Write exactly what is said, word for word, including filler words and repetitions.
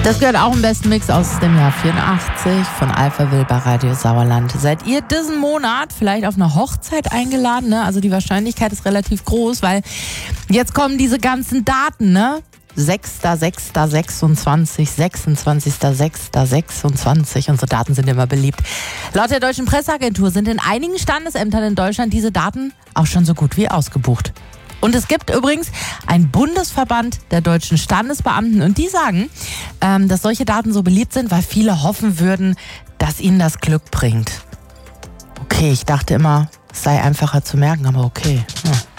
Das gehört auch im besten Mix aus dem Jahr vierundachtzig von Alphaville bei Radio Sauerland. Seid ihr diesen Monat vielleicht auf eine Hochzeit eingeladen? Ne? Also die Wahrscheinlichkeit ist relativ groß, weil jetzt kommen diese ganzen Daten, ne? sechster sechster sechsundzwanzig, sechsundzwanzigster sechster sechsundzwanzig. Unsere Daten sind immer beliebt. Laut der Deutschen Presseagentur sind in einigen Standesämtern in Deutschland diese Daten auch schon so gut wie ausgebucht. Und es gibt übrigens einen Bundesverband der deutschen Standesbeamten und die sagen, ähm, dass solche Daten so beliebt sind, weil viele hoffen würden, dass ihnen das Glück bringt. Okay, ich dachte immer, es sei einfacher zu merken, aber okay. Ja.